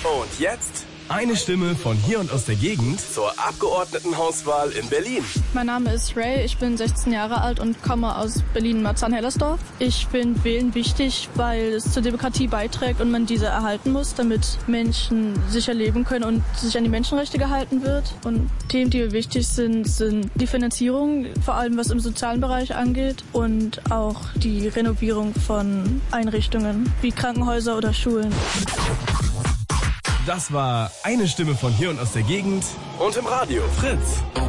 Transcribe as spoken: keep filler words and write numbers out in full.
Und jetzt eine Stimme von hier und aus der Gegend zur Abgeordnetenhauswahl in Berlin. Mein Name ist Ray, ich bin sechzehn Jahre alt und komme aus Berlin-Marzahn-Hellersdorf. Ich finde Wählen wichtig, weil es zur Demokratie beiträgt und man diese erhalten muss, damit Menschen sicher leben können und sich an die Menschenrechte gehalten wird. Und Themen, die mir wichtig sind, sind die Finanzierung, vor allem was im sozialen Bereich angeht, und auch die Renovierung von Einrichtungen wie Krankenhäuser oder Schulen. Das war eine Stimme von hier und aus der Gegend Und im Radio Fritz.